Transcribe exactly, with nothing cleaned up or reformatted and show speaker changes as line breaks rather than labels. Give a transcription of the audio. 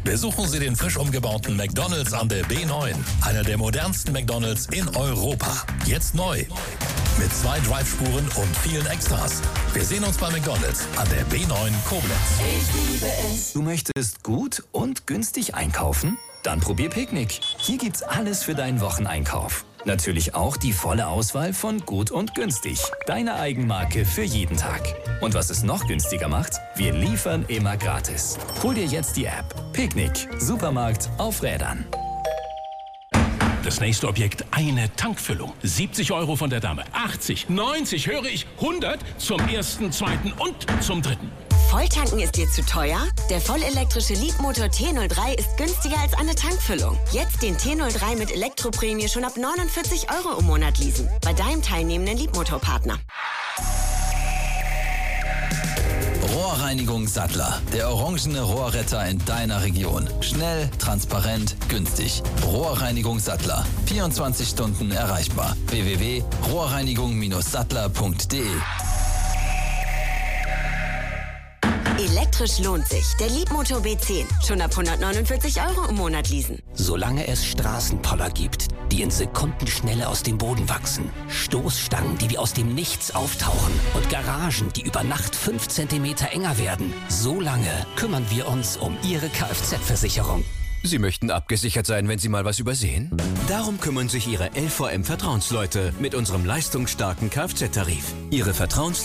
Besuchen Sie den frisch umgebauten McDonald's an der B neun. Einer der modernsten McDonald's in Europa. Jetzt neu. Mit zwei Drive-Spuren und vielen Extras. Wir sehen uns bei McDonald's an der B neun Koblenz.
Ich liebe es.
Du möchtest gut und günstig einkaufen? Dann probier Picknick. Hier gibt's alles für deinen Wocheneinkauf. Natürlich auch die volle Auswahl von Gut und Günstig. Deine Eigenmarke für jeden Tag. Und was es noch günstiger macht? Wir liefern immer gratis. Hol dir jetzt die App. Picknick. Supermarkt auf Rädern.
Das nächste Objekt, eine Tankfüllung. siebzig Euro von der Dame. achtzig, neunzig, höre ich, hundert zum ersten, zweiten und zum dritten.
Volltanken ist dir zu teuer? Der vollelektrische Leapmotor T null drei ist günstiger als eine Tankfüllung. Jetzt den T null drei mit Elektroprämie schon ab neunundvierzig Euro im Monat leasen. Bei deinem teilnehmenden Leapmotor-Partner.
Rohrreinigung Sattler. Der orangene Rohrretter in deiner Region. Schnell, transparent, günstig. Rohrreinigung Sattler. vierundzwanzig Stunden erreichbar. w w w punkt rohrreinigung sattler punkt de.
Elektrisch lohnt sich. Der Leapmotor B zehn. Schon ab hundertneunundvierzig Euro im Monat leasen.
Solange es Straßenpoller gibt, die in Sekundenschnelle aus dem Boden wachsen, Stoßstangen, die wie aus dem Nichts auftauchen und Garagen, die über Nacht fünf Zentimeter enger werden, so lange kümmern wir uns um Ihre Kfz-Versicherung.
Sie möchten abgesichert sein, wenn Sie mal was übersehen? Darum kümmern sich Ihre L V M-Vertrauensleute mit unserem leistungsstarken Kfz-Tarif. Ihre Vertrauens